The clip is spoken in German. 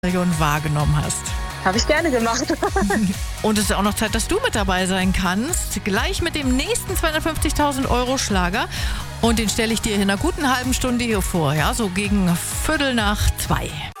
und wahrgenommen hast. Habe ich gerne gemacht. Und es ist auch noch Zeit, dass du mit dabei sein kannst. Gleich mit dem nächsten 250.000 Euro Schlager. Und den stelle ich dir in einer guten halben Stunde hier vor. Ja, so gegen 1:45.